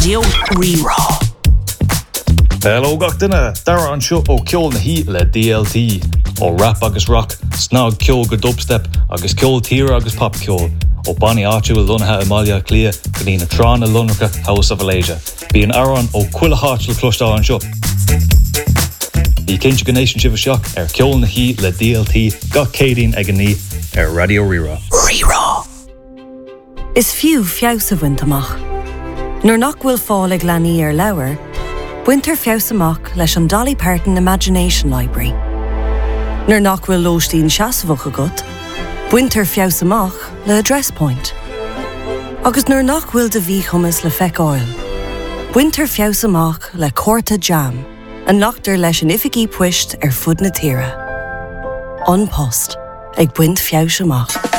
Radio Rerá. Hello gach duine, dara an seo ó ceol na hí le DLT, ó rap agus rock, snog ceol go dubstep, agus ceol tíre agus pop ceol, ó Bonnie áitiú il lunathe Amalia Clia, go dtí na trán a lunracha House of Malaysia. Bí an aran ó cuile hátil clúistá an seo. Bhí cinnte go nation sibh seach ceol na hí le DLT, gach cédín ag an ní Radio Rerá. Rerá. Is fiú fiawsa bhaint amach. Nuair nach bhfuil fáil ag leanaí leabhar, buintear fiawsa amach leis an Dolly Parton Imagination Library. Nuair nach bhfuil lóistín seasamhacha agat, buintear fiawsa amach le Address Point. Agus nuair nach bhfuil de bhí chumas le feiceáil, buintear fiawsa amach le Córta Jam, an nachtar leis an ificí puist fud na tíre. An post ag buint fiawsa amach.